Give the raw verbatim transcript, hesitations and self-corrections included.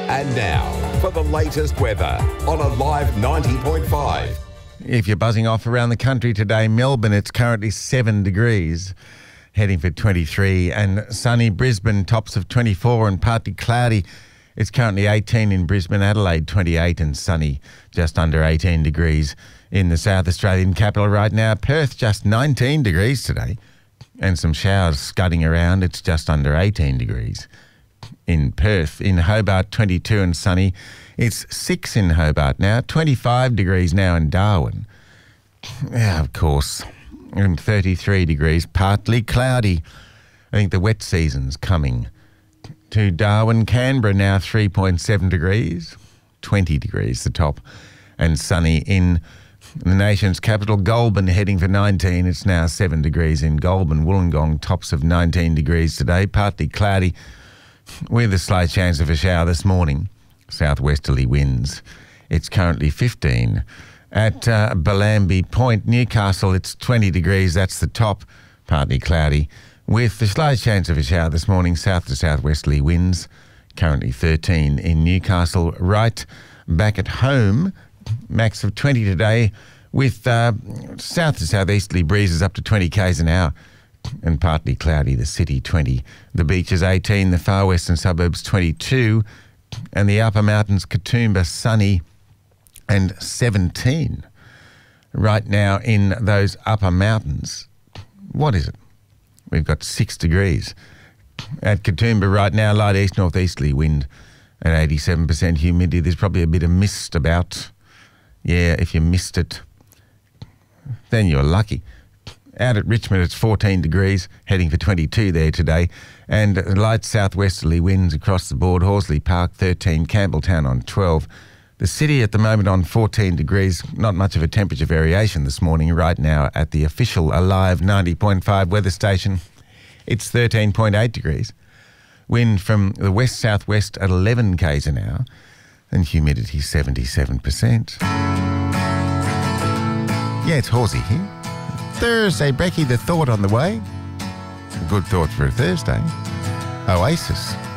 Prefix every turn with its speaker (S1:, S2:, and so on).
S1: And now, for the latest weather on Alive ninety point five.
S2: If you're buzzing off around the country today, Melbourne, it's currently seven degrees, heading for twenty-three, and sunny Brisbane, tops of twenty-four and partly cloudy. It's currently eighteen in Brisbane, Adelaide twenty-eight and sunny, just under eighteen degrees in the South Australian capital right now. Perth just nineteen degrees today and some showers scudding around. It's just under eighteen degrees in Perth. In Hobart, twenty-two and sunny. It's six in Hobart now, twenty-five degrees now in Darwin. Yeah, of course, and thirty-three degrees, partly cloudy. I think the wet season's coming to Darwin. Canberra now three point seven degrees, twenty degrees the top, and sunny in the nation's capital, Goulburn, heading for nineteen. It's now seven degrees in Goulburn. Wollongong, tops of nineteen degrees today, partly cloudy with a slight chance of a shower this morning. Southwesterly winds. It's currently fifteen. At uh, Bellambi Point, Newcastle, it's twenty degrees. That's the top, partly cloudy with a slight chance of a shower this morning. South to southwesterly winds. Currently thirteen in Newcastle. Right back at home, max of twenty today with uh, south to southeasterly breezes up to twenty k's an hour and partly cloudy. The city twenty. The beaches eighteen. The far western suburbs twenty-two. And the upper mountains, Katoomba, sunny and seventeen. Right now in those upper mountains, what is it? We've got six degrees. At Katoomba right now, light east northeasterly wind at eighty-seven percent humidity. There's probably a bit of mist about. Yeah, if you missed it, then you're lucky. Out at Richmond, it's fourteen degrees, heading for twenty-two there today. And light southwesterly winds across the board. Horsley Park, thirteen. Campbelltown on twelve. The city at the moment on fourteen degrees. Not much of a temperature variation this morning. Right now at the official Alive ninety point five weather station, it's thirteen point eight degrees. Wind from the west-southwest at eleven k's an hour. And humidity seventy-seven percent. Yeah, it's Horsey here. Thursday, Brecky, the thought on the way. A good thought for a Thursday. Oasis.